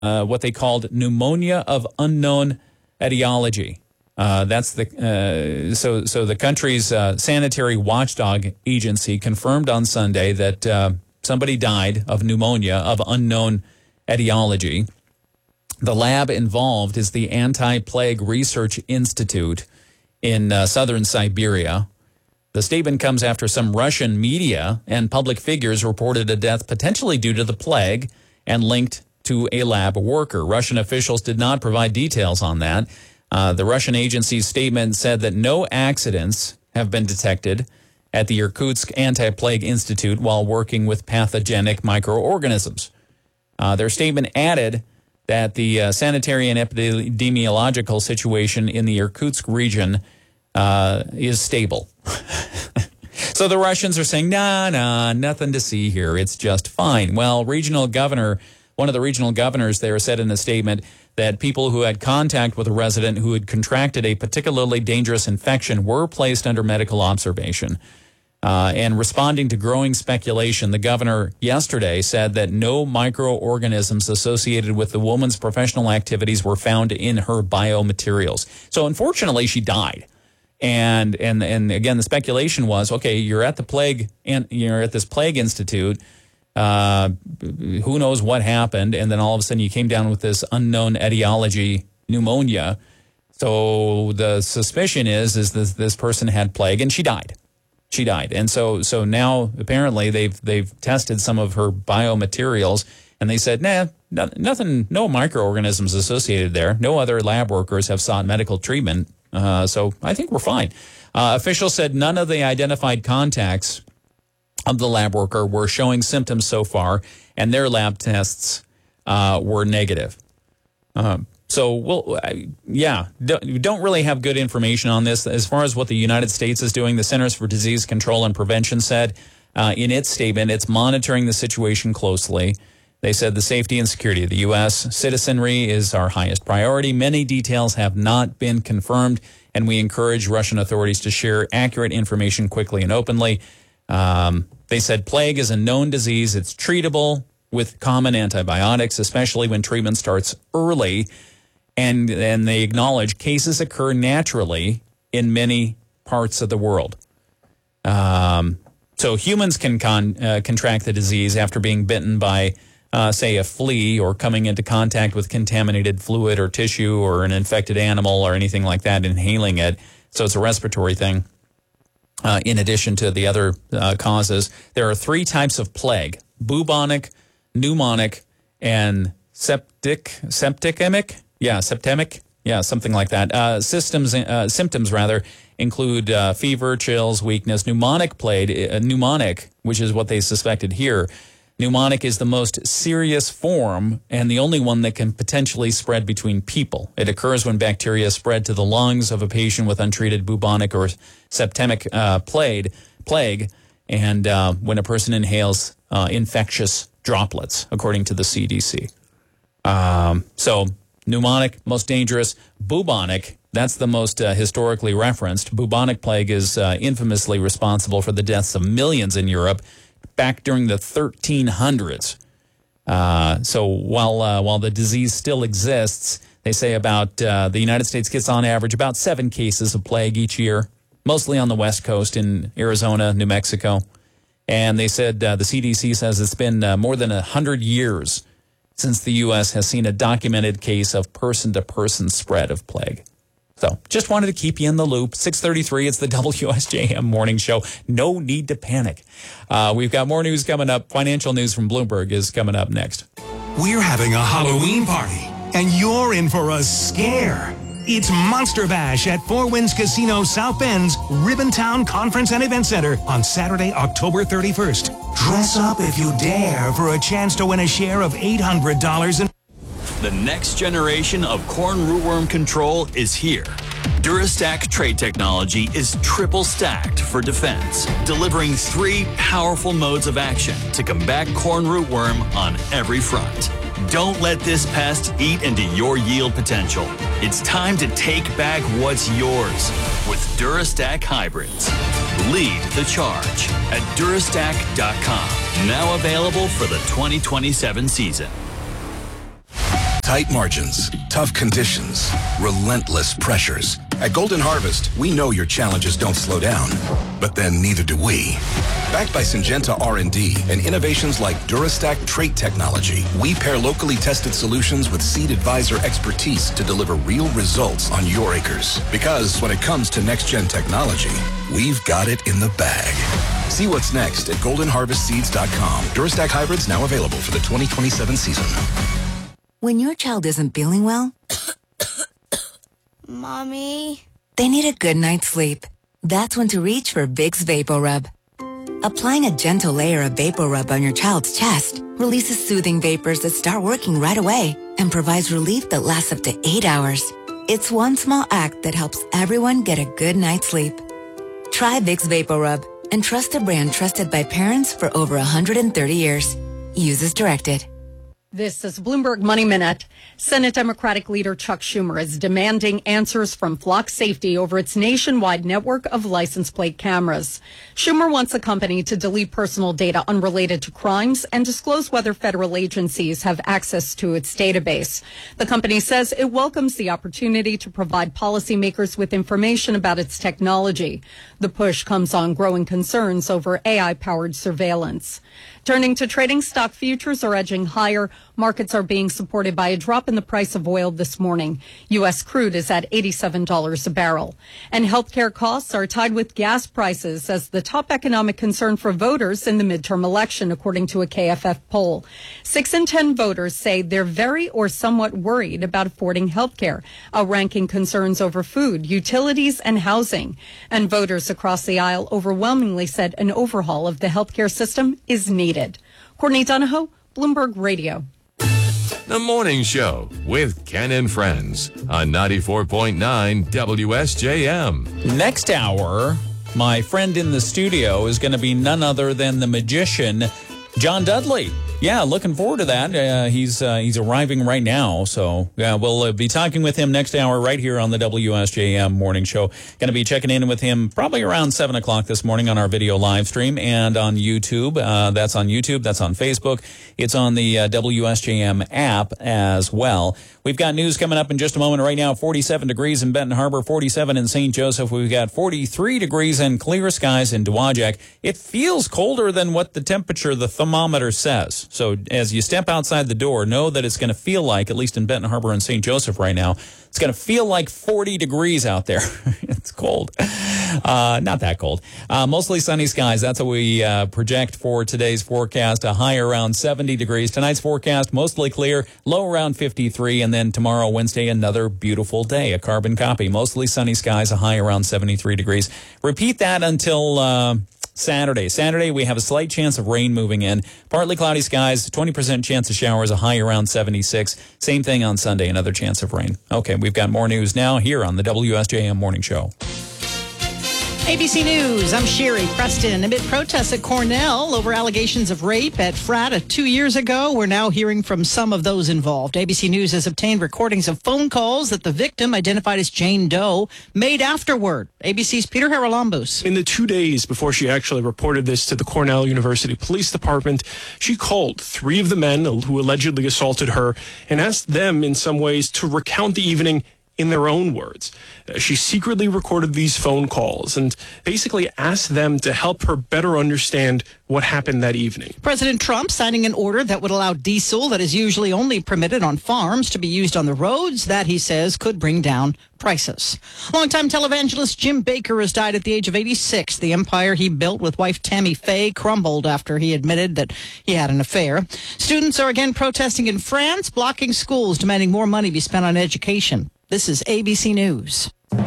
what they called pneumonia of unknown etiology. That's the so the country's sanitary watchdog agency confirmed on Sunday that somebody died of pneumonia of unknown etiology. The lab involved is the Anti-Plague Research Institute in southern Siberia. The statement comes after some Russian media and public figures reported a death potentially due to the plague and linked to a lab worker. Russian officials did not provide details on that. The Russian agency's statement said that no accidents have been detected at the Irkutsk Anti-Plague Institute while working with pathogenic microorganisms. Their statement added that the sanitary and epidemiological situation in the Irkutsk region is stable. So the Russians are saying, nah, nothing to see here. It's just fine. Well, one of the regional governors there said in a statement that people who had contact with a resident who had contracted a particularly dangerous infection were placed under medical observation. And responding to growing speculation, the governor yesterday said that no microorganisms associated with the woman's professional activities were found in her biomaterials. So unfortunately, she died. And again, the speculation was, okay, you're at the plague, and you're at this plague institute. Who knows what happened? And then all of a sudden, you came down with this unknown etiology pneumonia. So the suspicion is this person had plague, and she died. She died, and so now apparently they've tested some of her biomaterials, and they said, nothing, no microorganisms associated there. No other lab workers have sought medical treatment. So I think we're fine. Officials said none of the identified contacts of the lab worker were showing symptoms so far, and their lab tests were negative. We don't really have good information on this. As far as what the United States is doing, the Centers for Disease Control and Prevention said in its statement, it's monitoring the situation closely. They said the safety and security of the U.S. citizenry is our highest priority. Many details have not been confirmed, and we encourage Russian authorities to share accurate information quickly and openly. They said plague is a known disease. It's treatable with common antibiotics, especially when treatment starts early. And they acknowledge cases occur naturally in many parts of the world. So humans can contract the disease after being bitten by, say, a flea or coming into contact with contaminated fluid or tissue or an infected animal or anything like that, inhaling it. So it's a respiratory thing. In addition to the other causes, there are 3 types of plague: bubonic, pneumonic, and septicemic. Septemic. Yeah, something like that. Symptoms include fever, chills, weakness. Pneumonic, which is what they suspected here. Pneumonic is the most serious form and the only one that can potentially spread between people. It occurs when bacteria spread to the lungs of a patient with untreated bubonic or septemic plague, and when a person inhales infectious droplets, according to the CDC. So pneumonic, most dangerous. Bubonic, that's the most historically referenced. Bubonic plague is infamously responsible for the deaths of millions in Europe back during the 1300s. So while the disease still exists, they say about the United States gets on average about 7 cases of plague each year, mostly on the West Coast in Arizona, New Mexico. And they said the CDC says it's been more than 100 years since the U.S. has seen a documented case of person-to-person spread of plague. So just wanted to keep you in the loop. 6:33, it's the WSJM Morning Show. No need to panic. We've got more news coming up. Financial news from Bloomberg is coming up next. We're having a Halloween party, and you're in for a scare. It's Monster Bash at Four Winds Casino South Bend's Ribbontown Conference and Event Center on Saturday, October 31st. Dress up if you dare for a chance to win a share of $800 in... The next generation of corn rootworm control is here. Durastack trait technology is triple stacked for defense, delivering 3 powerful modes of action to combat corn rootworm on every front. Don't let this pest eat into your yield potential. It's time to take back what's yours with Durastack hybrids. Lead the charge at Durastack.com. Now available for the 2027 season. Tight margins, tough conditions, relentless pressures. At Golden Harvest, we know your challenges don't slow down, but then neither do we. Backed by Syngenta R&D and innovations like DuraStack trait technology, we pair locally tested solutions with Seed Advisor expertise to deliver real results on your acres. Because when it comes to next-gen technology, we've got it in the bag. See what's next at goldenharvestseeds.com. DuraStack hybrids now available for the 2027 season. When your child isn't feeling well, Mommy? they need a good night's sleep. That's when to reach for Vicks VapoRub. Applying a gentle layer of VapoRub on your child's chest releases soothing vapors that start working right away and provides relief that lasts up to 8 hours. It's one small act that helps everyone get a good night's sleep. Try Vicks VapoRub and trust a brand trusted by parents for over 130 years. Use as directed. This is Bloomberg Money Minute. Senate Democratic leader Chuck Schumer is demanding answers from Flock Safety over its nationwide network of license plate cameras. Schumer wants the company to delete personal data unrelated to crimes and disclose whether federal agencies have access to its database. The company says it welcomes the opportunity to provide policymakers with information about its technology. The push comes on growing concerns over AI-powered surveillance. Turning to trading, stock futures are edging higher. Markets are being supported by a drop in the price of oil this morning. U.S. crude is at $87 a barrel. And healthcare costs are tied with gas prices as the top economic concern for voters in the midterm election, according to a KFF poll. 6 in 10 voters say they're very or somewhat worried about affording healthcare, outranking concerns over food, utilities, and housing. And voters across the aisle overwhelmingly said an overhaul of the healthcare system is needed. Courtney Donahoe, Bloomberg Radio. The Morning Show with Ken and Friends on 94.9 WSJM. Next hour, my friend in the studio is going to be none other than the magician, John Dudley. Yeah, looking forward to that. He's arriving right now, so we'll be talking with him next hour right here on the WSJM Morning Show. Going to be checking in with him probably around 7 o'clock this morning on our video live stream and on YouTube. That's on YouTube. That's on Facebook. It's on the WSJM app as well. We've got news coming up in just a moment. Right now, 47 degrees in Benton Harbor, 47 in St. Joseph. We've got 43 degrees and clear skies in Dowagiac. It feels colder than what the temperature, the thermometer says. So as you step outside the door, know that it's going to feel like, at least in Benton Harbor and St. Joseph right now, it's going to feel like 40 degrees out there. It's cold. Not that cold. Mostly sunny skies. That's what we project for today's forecast. A high around 70 degrees. Tonight's forecast, mostly clear, low around 53. And then tomorrow, Wednesday, another beautiful day. A carbon copy. Mostly sunny skies, a high around 73 degrees. Repeat that until Saturday. Saturday, we have a slight chance of rain moving in. Partly cloudy skies, 20% chance of showers, a high around 76. Same thing on Sunday, another chance of rain. Okay, we've got more news now here on the WSJM Morning Show. ABC News, I'm Sherry Preston. Amid protests at Cornell over allegations of rape at Frat 2 years ago, we're now hearing from some of those involved. ABC News has obtained recordings of phone calls that the victim, identified as Jane Doe, made afterward. ABC's Peter Haralambous. In the 2 days before she actually reported this to the Cornell University Police Department, she called 3 of the men who allegedly assaulted her and asked them in some ways to recount the evening in their own words. She secretly recorded these phone calls and basically asked them to help her better understand what happened that evening. President Trump signing an order that would allow diesel that is usually only permitted on farms to be used on the roads. That, he says, could bring down prices. Longtime televangelist Jim Baker has died at the age of 86. The empire he built with wife Tammy Faye crumbled after he admitted that he had an affair. Students are again protesting in France, blocking schools, demanding more money be spent on education. This is ABC News.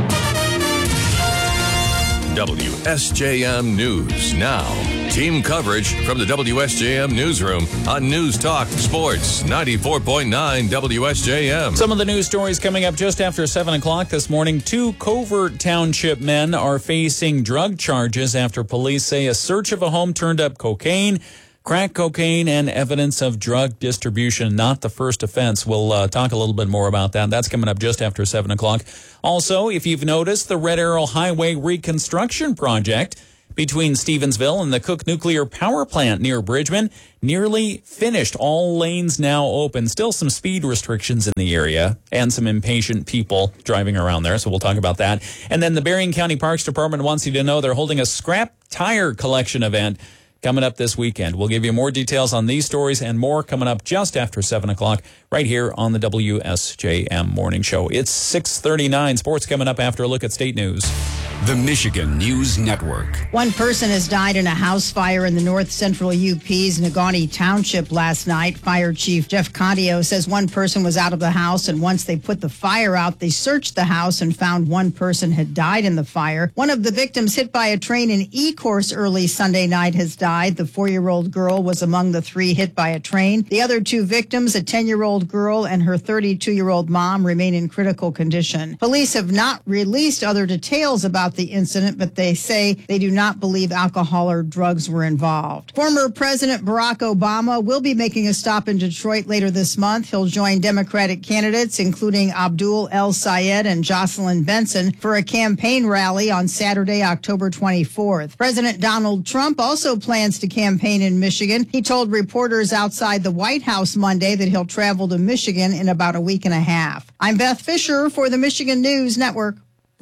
WSJM News Now. Team coverage from the WSJM Newsroom on News Talk Sports 94.9 WSJM. Some of the news stories coming up just after 7 o'clock this morning. 2 Covert Township men are facing drug charges after police say a search of a home turned up cocaine, crack cocaine, and evidence of drug distribution. Not the first offense. We'll talk a little bit more about that. That's coming up just after 7 o'clock. Also, if you've noticed, the Red Arrow Highway reconstruction project between Stevensville and the Cook Nuclear Power Plant near Bridgman nearly finished. All lanes now open. Still some speed restrictions in the area and some impatient people driving around there, so we'll talk about that. And then the Berrien County Parks Department wants you to know they're holding a scrap tire collection event coming up this weekend. We'll give you more details on these stories and more coming up just after 7 o'clock right here on the WSJM Morning Show. It's 6:39. Sports coming up after a look at state news. The Michigan News Network. One person has died in a house fire in the north central UP's Negaunee Township last night. Fire Chief Jeff Contio says one person was out of the house, and once they put the fire out, they searched the house and found one person had died in the fire. One of the victims hit by a train in Ecorse early Sunday night has died. The 4-year-old girl was among the 3 hit by a train. The other 2 victims, a 10-year-old girl and her 32-year-old mom, remain in critical condition. Police have not released other details about the incident, but they say they do not believe alcohol or drugs were involved. Former President Barack Obama will be making a stop in Detroit later this month. He'll join Democratic candidates, including Abdul El Sayed and Jocelyn Benson, for a campaign rally on Saturday, October 24th. President Donald Trump also plans to campaign in Michigan. He told reporters outside the White House Monday that he'll travel to Michigan in about a week and a half. I'm Beth Fisher for the Michigan News Network.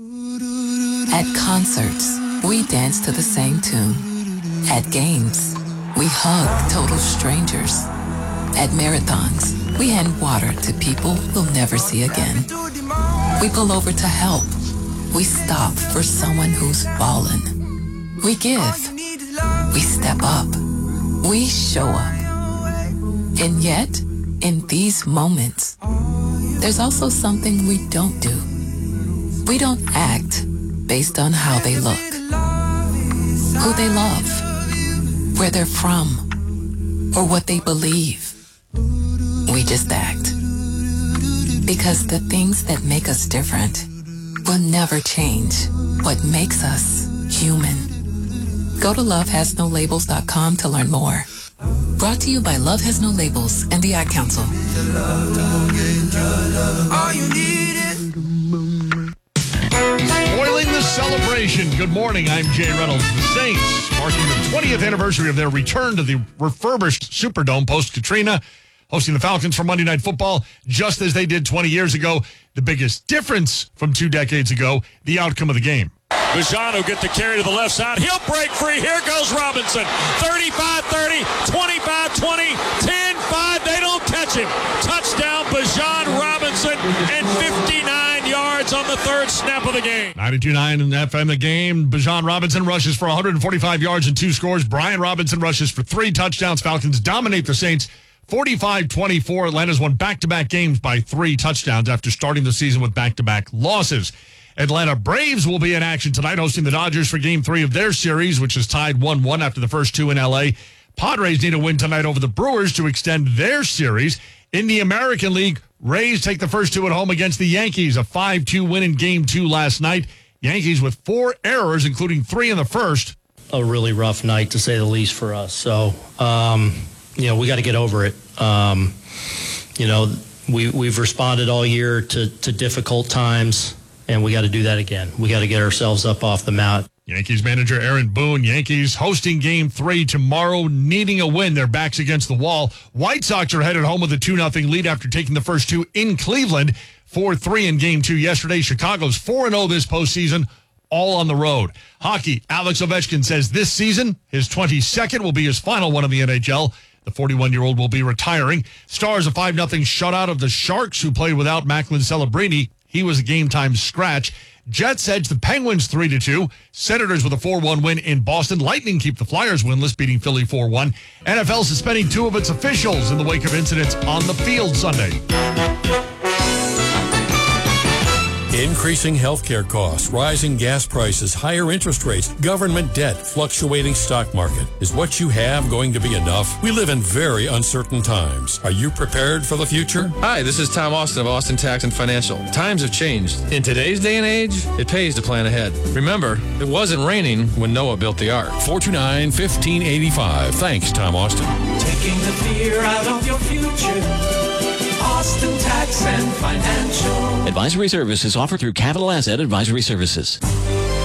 At concerts, we dance to the same tune. At games, we hug total strangers. At marathons, we hand water to people we'll never see again. We pull over to help. We stop for someone who's fallen. We give. We step up. We show up. And yet, in these moments, there's also something we don't do. We don't act based on how they look, who they love, where they're from, or what they believe. We just act. Because the things that make us different will never change what makes us human. Go to lovehasnolabels.com to learn more. Brought to you by Love Has No Labels and the Ad Council. Spoiling the celebration. Good morning, I'm Jay Reynolds. The Saints marking the 20th anniversary of their return to the refurbished Superdome post-Katrina, hosting the Falcons for Monday Night Football, just as they did 20 years ago. The biggest difference from 2 decades ago, the outcome of the game. Bijan will get the carry to the left side. He'll break free. Here goes Robinson. 35-30, 25-20, 10-5. They don't catch him. Touchdown, Bijan Robinson, and 59 yards on the 3rd snap of the game. 92.9 in FM the game. Bijan Robinson rushes for 145 yards and 2 scores. Brian Robinson rushes for 3 touchdowns. Falcons dominate the Saints 45-24. Atlanta's won back-to-back games by 3 touchdowns after starting the season with back-to-back losses. Atlanta Braves will be in action tonight, hosting the Dodgers for Game 3 of their series, which is tied 1-1 after the first 2 in L.A. Padres need a win tonight over the Brewers to extend their series. In the American League, Rays take the first 2 at home against the Yankees, a 5-2 win in Game 2 last night. Yankees with 4 errors, including 3 in the first. A really rough night, to say the least, for us. So, we got to get over it. We've responded all year to difficult times, and we got to do that again. We got to get ourselves up off the mat. Yankees manager Aaron Boone. Yankees hosting Game 3 tomorrow, needing a win. Their backs against the wall. White Sox are headed home with a 2-0 lead after taking the first 2 in Cleveland. 4-3 in Game 2 yesterday. Chicago's 4-0 this postseason, all on the road. Hockey, Alex Ovechkin says this season, his 22nd will be his final one in the NHL. The 41-year-old will be retiring. Stars a 5-0 shutout of the Sharks, who played without Macklin Celebrini. He was a game-time scratch. Jets edge the Penguins 3-2. Senators with a 4-1 win in Boston. Lightning keep the Flyers winless, beating Philly 4-1. NFL suspending 2 of its officials in the wake of incidents on the field Sunday. Increasing healthcare costs, rising gas prices, higher interest rates, government debt, fluctuating stock market. Is what you have going to be enough? We live in very uncertain times. Are you prepared for the future? Hi, this is Tom Austin of Austin Tax and Financial. Times have changed. In today's day and age, it pays to plan ahead. Remember, it wasn't raining when Noah built the ark. 429-1585. Thanks, Tom Austin. Taking the fear out of your future. Austin Tax and Financial. Advisory services offered through Capital Asset Advisory Services.